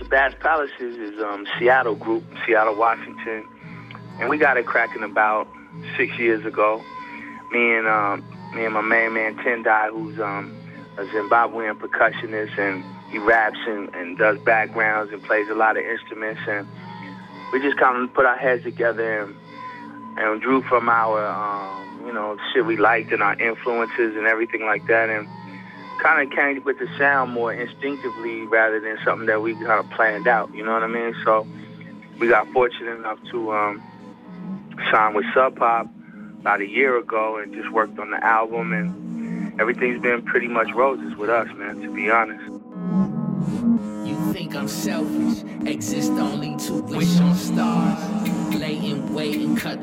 Bass Palaces is Seattle group, Seattle, Washington, and we got it cracking about 6 years ago. Me and my main man Tendai, who's a Zimbabwean percussionist, and he raps and does backgrounds and plays a lot of instruments, and we just kind of put our heads together and drew from our shit we liked and our influences and everything like that, and kind of came with the sound more instinctively rather than something that we kind of planned out, you know what I mean? So we got fortunate enough to sign with Sub Pop about a year ago and just worked on the album, and everything's been pretty much roses with us, man, to be honest. You think I'm selfish, exist only to wish on stars, lay in wait and cut